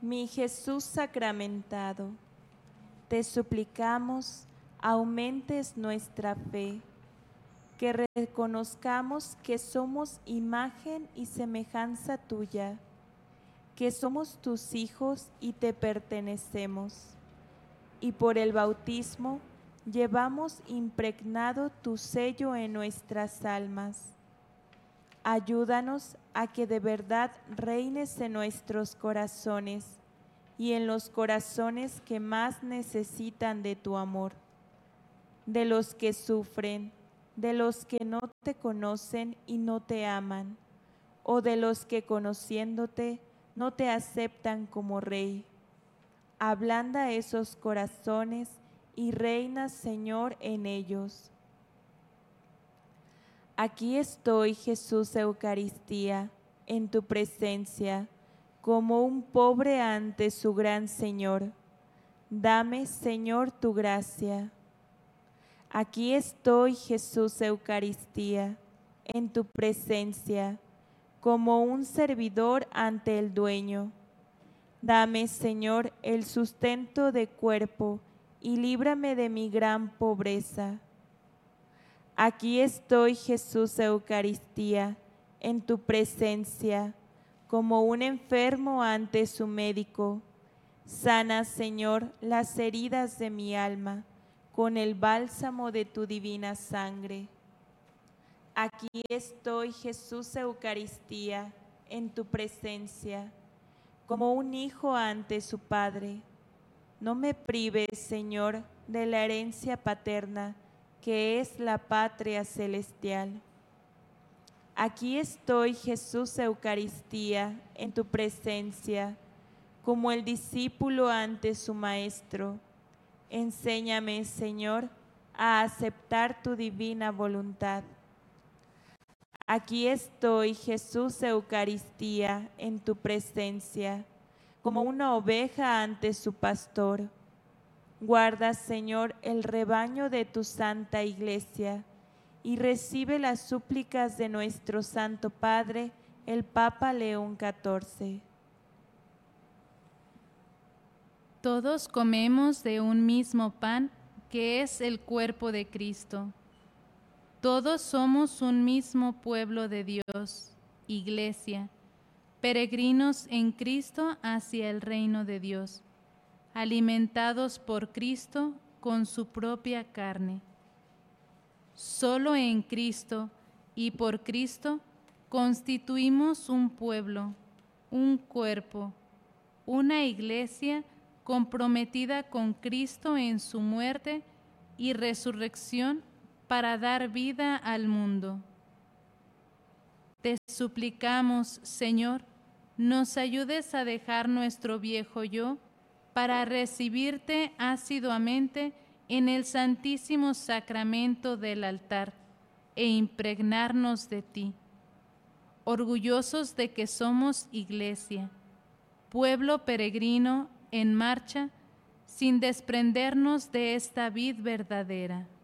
Mi Jesús sacramentado, te suplicamos, aumentes nuestra fe, que reconozcamos que somos imagen y semejanza tuya, que somos tus hijos y te pertenecemos, y por el bautismo llevamos impregnado tu sello en nuestras almas. Ayúdanos a que de verdad reines en nuestros corazones y en los corazones que más necesitan de tu amor, de los que sufren, de los que no te conocen y no te aman, o de los que conociéndote no te aceptan como Rey. Ablanda esos corazones y reina, Señor, en ellos. Aquí estoy, Jesús Eucaristía, en tu presencia, como un pobre ante su gran Señor. Dame, Señor, tu gracia. Aquí estoy, Jesús Eucaristía, en tu presencia, como un servidor ante el dueño. Dame, Señor, el sustento de cuerpo y líbrame de mi gran pobreza. Aquí estoy, Jesús Eucaristía, en tu presencia, como un enfermo ante su médico. Sana, Señor, las heridas de mi alma, con el bálsamo de tu divina sangre. Aquí estoy, Jesús Eucaristía, en tu presencia, como un hijo ante su padre. No me prives, Señor, de la herencia paterna, que es la patria celestial. Aquí estoy, Jesús Eucaristía, en tu presencia, como el discípulo ante su maestro. Enséñame, Señor, a aceptar tu divina voluntad. Aquí estoy, Jesús Eucaristía, en tu presencia, como una oveja ante su pastor. Guarda, Señor, el rebaño de tu santa Iglesia y recibe las súplicas de nuestro Santo Padre, el Papa León XIV. Todos comemos de un mismo pan, que es el cuerpo de Cristo. Todos somos un mismo pueblo de Dios, Iglesia, peregrinos en Cristo hacia el reino de Dios, alimentados por Cristo con su propia carne. Solo en Cristo y por Cristo constituimos un pueblo, un cuerpo, una iglesia comprometida con Cristo en su muerte y resurrección para dar vida al mundo. Te suplicamos, Señor, nos ayudes a dejar nuestro viejo yo para recibirte asiduamente en el santísimo sacramento del altar e impregnarnos de ti, orgullosos de que somos iglesia, pueblo peregrino en marcha, sin desprendernos de esta vid verdadera.